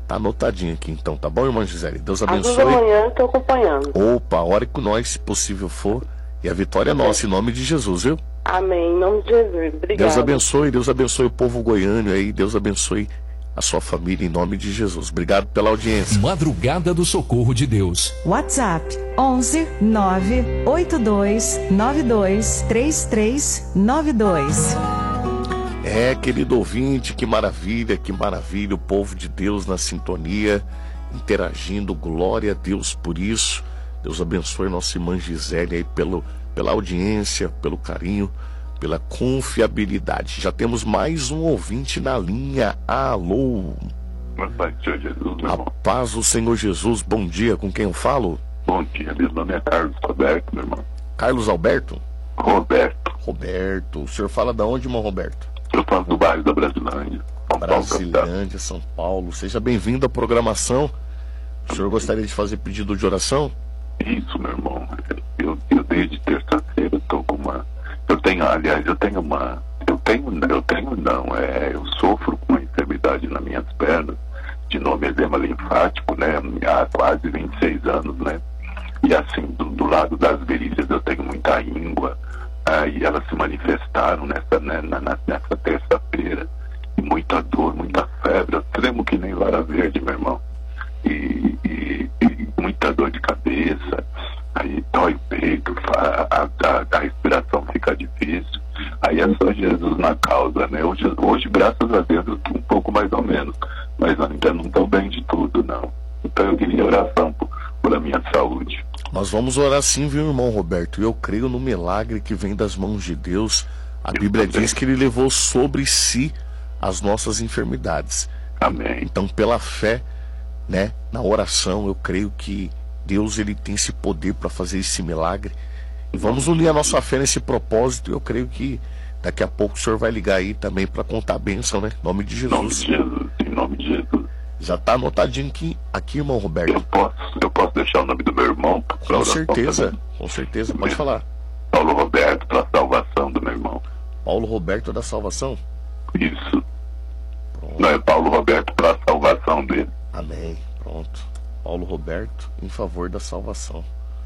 Tá anotadinho aqui então, tá bom, irmã Gisele? Deus Às abençoe. 2 da manhã eu tô acompanhando. Opa, ore com nós, se possível for. E a vitória é nossa, em nome de Jesus, viu? Amém, em nome de Jesus. Obrigado. Deus abençoe o povo goiano aí, Deus abençoe a sua família em nome de Jesus. Obrigado pela audiência. Madrugada do Socorro de Deus. WhatsApp 11 982 92 3392. Querido ouvinte, que maravilha, o povo de Deus na sintonia, interagindo, glória a Deus por isso. Deus abençoe nossa irmã Gisele aí pela audiência, pelo carinho, pela confiabilidade. Já temos mais um ouvinte na linha. Alô? A paz do Senhor Jesus, bom dia, com quem eu falo? Bom dia, meu nome é Carlos Alberto, meu irmão. Carlos Alberto? Roberto. O senhor fala de onde, irmão Roberto? Eu falo do bairro da Brasilândia. Brasilândia, São Paulo. Seja bem-vindo à programação. O senhor gostaria de fazer pedido de oração? Isso, meu irmão. Eu desde terça-feira estou com uma... Eu sofro com uma enfermidade nas minhas pernas, de nome edema linfático, né? Há quase 26 anos, né? E assim, do lado das virilhas eu tenho muita íngua. E elas se manifestaram nessa terça-feira. E muita dor, muita febre. Eu tremo que nem vara verde, meu irmão. E muita dor de cabeça. Aí dói o peito, a respiração fica difícil. Aí é só Jesus na causa, né? Hoje, graças a Deus, eu estou um pouco mais ou menos. Mas ainda não estou bem de tudo, não. Então eu queria oração por a minha saúde. Nós vamos orar sim, viu, irmão Roberto? Eu creio no milagre que vem das mãos de Deus. A Bíblia diz que Ele levou sobre si as nossas enfermidades. Amém. Então, pela fé, né, na oração, eu creio que Deus ele tem esse poder para fazer esse milagre. E vamos unir a nossa fé nesse propósito. Eu creio que daqui a pouco o senhor vai ligar aí também para contar a bênção, né? Em nome de Jesus. Em nome de Jesus. Já está anotadinho aqui, irmão Roberto. Eu posso deixar o nome do meu irmão? Com certeza. Pode falar. Paulo Roberto, para a salvação do meu irmão. Paulo Roberto da salvação? Isso. Pronto. Não, é Paulo Roberto para a salvação dele. Amém. Pronto. Paulo Roberto em favor da salvação.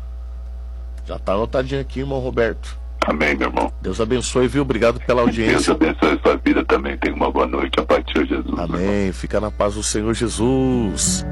Já está anotadinho aqui, irmão Roberto. Amém, meu irmão. Deus abençoe, viu? Obrigado pela audiência. Deus abençoe a sua vida também. Tenha uma boa noite. A paz do Senhor Jesus. Amém. Fica na paz do Senhor Jesus.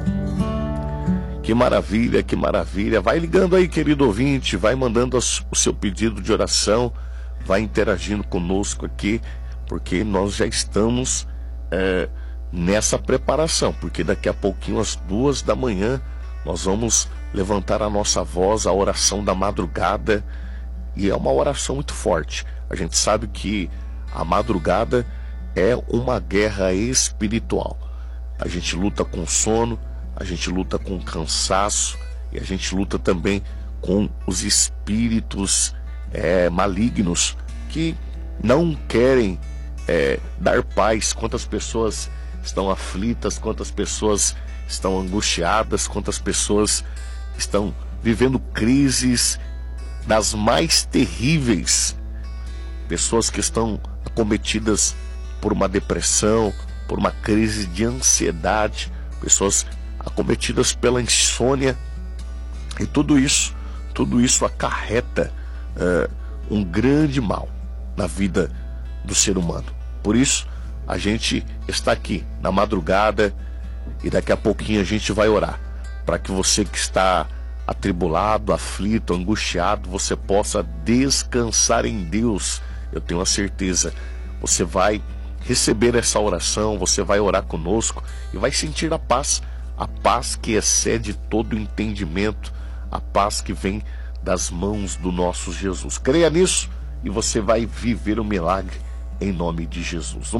Que maravilha, que maravilha. Vai ligando aí, querido ouvinte. Vai mandando o seu pedido de oração. Vai interagindo conosco aqui. Porque nós já estamos nessa preparação. Porque daqui a pouquinho, às 2 da manhã, nós vamos levantar a nossa voz, a oração da madrugada. E é uma oração muito forte. A gente sabe que a madrugada é uma guerra espiritual. A gente luta com sono, a gente luta com cansaço e a gente luta também com os espíritos malignos que não querem dar paz. Quantas pessoas estão aflitas, quantas pessoas estão angustiadas, quantas pessoas estão vivendo crises das mais terríveis, pessoas que estão acometidas por uma depressão, por uma crise de ansiedade, pessoas acometidas pela insônia, e tudo isso acarreta um grande mal na vida do ser humano. Por isso a gente está aqui na madrugada e daqui a pouquinho a gente vai orar para que você que está atribulado, aflito, angustiado, você possa descansar em Deus. Eu tenho a certeza, você vai receber essa oração, você vai orar conosco e vai sentir a paz que excede todo entendimento, a paz que vem das mãos do nosso Jesus. Creia nisso e você vai viver o milagre em nome de Jesus.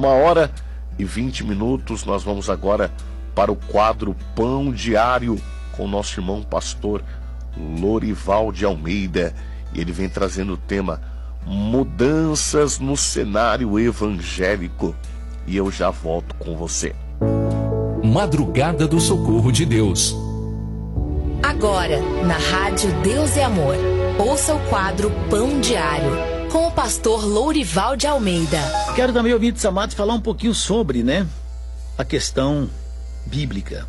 1h20, nós vamos agora para o quadro Pão Diário com o nosso irmão pastor Lorival de Almeida, e ele vem trazendo o tema Mudanças no Cenário Evangélico, e eu já volto com você. Madrugada do Socorro de Deus. Agora, na Rádio Deus é Amor, ouça o quadro Pão Diário, com o pastor Lorival de Almeida. Quero também, ouvintes amados, falar um pouquinho sobre, a questão bíblica.